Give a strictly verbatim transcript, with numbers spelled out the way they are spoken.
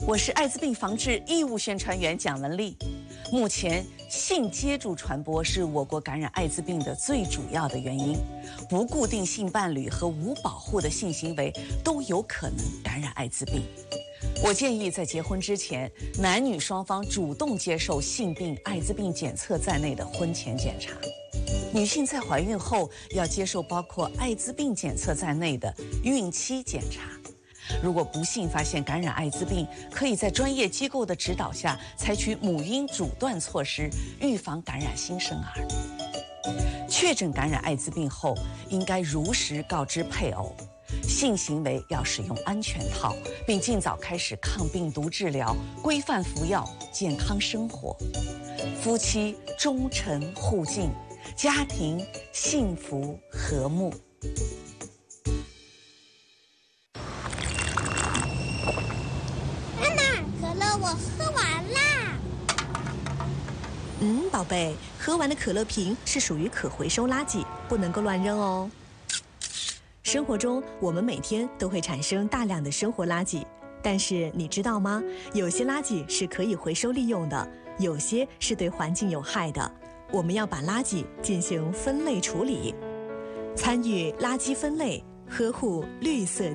我是艾滋病防治义务宣传员蒋雯丽。目前，性接触传播是我国感染艾滋病的最主要的原因。不固定性伴侣和无保护的性行为都有可能感染艾滋病。我建议在结婚之前，男女双方主动接受性病、艾滋病检测在内的婚前检查。女性在怀孕后要接受包括艾滋病检测在内的孕期检查。如果不幸发现感染艾滋病，可以在专业机构的指导下采取母婴阻断措施，预防感染新生儿。确诊感染艾滋病后，应该如实告知配偶，性行为要使用安全套，并尽早开始抗病毒治疗，规范服药，健康生活。夫妻忠诚互敬，家庭幸福和睦。 我喝完啦。 嗯，宝贝，喝完的可乐瓶是属于可回收垃圾，不能够乱扔哦。生活中，我们每天都会产生大量的生活垃圾，但是你知道吗？有些垃圾是可以回收利用的，有些是对环境有害的。我们要把垃圾进行分类处理，参与垃圾分类，呵护绿色